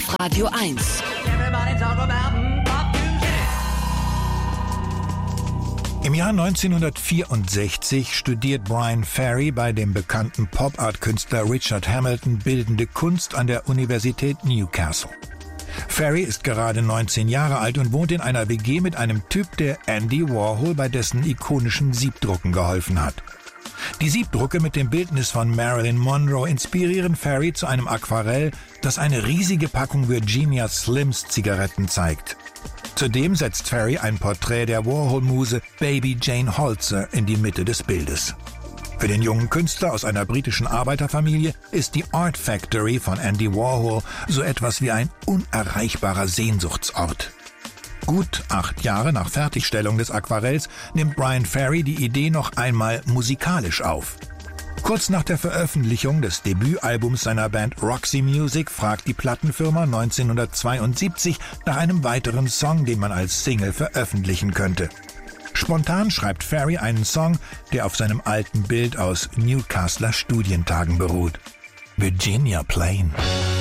auf Radio 1. Im Jahr 1964 studiert Bryan Ferry bei dem bekannten Pop-Art-Künstler Richard Hamilton Bildende Kunst an der Universität Newcastle. Ferry ist gerade 19 Jahre alt und wohnt in einer WG mit einem Typ, der Andy Warhol bei dessen ikonischen Siebdrucken geholfen hat. Die Siebdrucke mit dem Bildnis von Marilyn Monroe inspirieren Ferry zu einem Aquarell, das eine riesige Packung Virginia Slims Zigaretten zeigt. Zudem setzt Ferry ein Porträt der Warhol-Muse Baby Jane Holzer in die Mitte des Bildes. Für den jungen Künstler aus einer britischen Arbeiterfamilie ist die Art Factory von Andy Warhol so etwas wie ein unerreichbarer Sehnsuchtsort. Gut 8 Jahre nach Fertigstellung des Aquarells nimmt Bryan Ferry die Idee noch einmal musikalisch auf. Kurz nach der Veröffentlichung des Debütalbums seiner Band Roxy Music fragt die Plattenfirma 1972 nach einem weiteren Song, den man als Single veröffentlichen könnte. Spontan schreibt Ferry einen Song, der auf seinem alten Bild aus Newcastler Studientagen beruht. Virginia Plain.